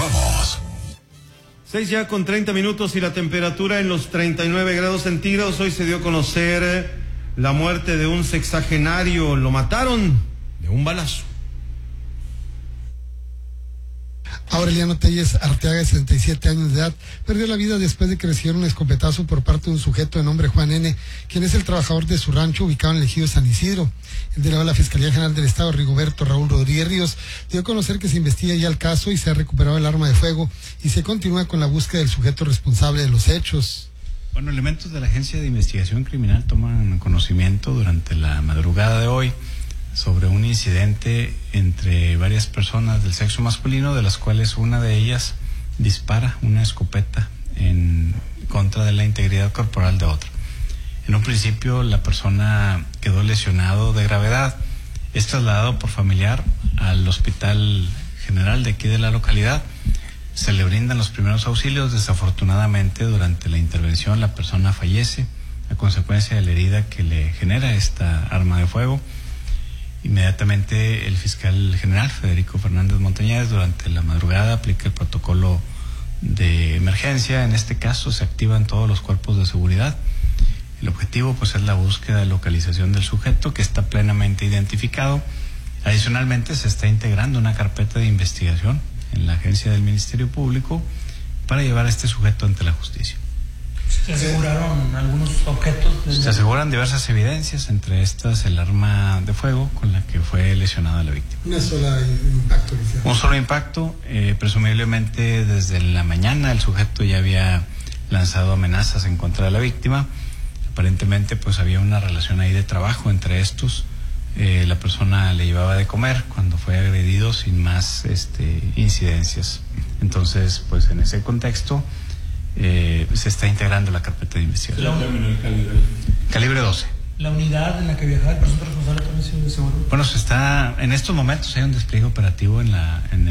Continuamos. 6 ya con 30 minutos y la temperatura en los 39 grados centígrados. Hoy se dio a conocer la muerte de un sexagenario. Lo mataron de un balazo. Aureliano Telles Arteaga, de 67 años de edad, perdió la vida después de que recibiera un escopetazo por parte de un sujeto de nombre Juan N., quien es el trabajador de su rancho ubicado en el ejido San Isidro. El delegado de la Fiscalía General del Estado, Rigoberto Raúl Rodríguez Ríos, dio a conocer que se investiga ya el caso y se ha recuperado el arma de fuego y se continúa con la búsqueda del sujeto responsable de los hechos. Bueno, elementos de la Agencia de Investigación Criminal toman conocimiento durante la madrugada de hoy sobre un incidente entre varias personas del sexo masculino, de las cuales una de ellas dispara una escopeta en contra de la integridad corporal de otra. En un principio la persona quedó lesionado de gravedad, es trasladado por familiar al Hospital General de aquí de la localidad, se le brindan los primeros auxilios. Desafortunadamente durante la intervención la persona fallece a consecuencia de la herida que le genera esta arma de fuego. Inmediatamente el fiscal general Federico Fernández Montañez durante la madrugada aplica el protocolo de emergencia. En este caso se activan todos los cuerpos de seguridad. El objetivo pues es la búsqueda y localización del sujeto, que está plenamente identificado. Adicionalmente se está integrando una carpeta de investigación en la agencia del Ministerio Público para llevar a este sujeto ante la justicia. ¿Se aseguraron algunos objetos? Se aseguran diversas evidencias, entre estas el arma de fuego con la que fue lesionada la víctima. Una sola impacto. Un solo impacto, presumiblemente desde la mañana el sujeto ya había lanzado amenazas en contra de la víctima. Aparentemente pues había una relación ahí de trabajo entre estos. La persona le llevaba de comer cuando fue agredido sin más incidencias. Entonces pues en ese contexto se está integrando la carpeta de investigación. Calibre 12. ¿La unidad en la que viajaba el presunto responsable también se aseguró? Bueno, en estos momentos hay un despliegue operativo en el